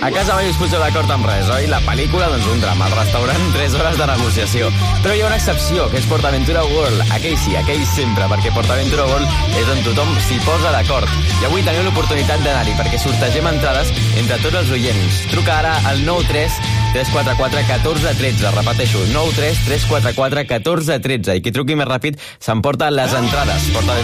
A casa mai us poseu d'acord amb res, oi? La pel·lícula, doncs un drama. El restaurant, 3 hores de negociació. Però hi ha una excepció, que és PortAventura World. Aquell sí, aquell sempre, perquè PortAventura World és on tothom s'hi posa d'acord. I avui teniu l'oportunitat d'anar-hi, perquè sortegem entrades entre tots els oients. Truca ara al 93 344 1413. Repeteixo, 93 344 1413. I qui truqui més ràpid s'emporta les entrades. PortAventura